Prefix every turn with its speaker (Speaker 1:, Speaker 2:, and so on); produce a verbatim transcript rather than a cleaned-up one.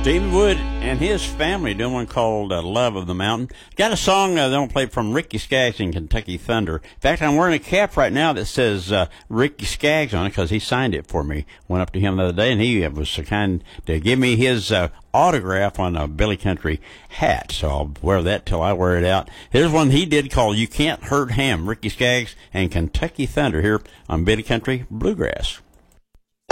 Speaker 1: Stevie Wood and his family doing one called uh, Love of the Mountain. Got a song uh, they'll play from Ricky Skaggs and Kentucky Thunder. In fact, I'm wearing a cap right now that says uh, Ricky Skaggs on it because he signed it for me. Went up to him the other day, and he was so kind to give me his uh, autograph on a Billy Country hat. So I'll wear that till I wear it out. Here's one he did called You Can't Hurt Ham, Ricky Skaggs and Kentucky Thunder here on Billy Country Bluegrass.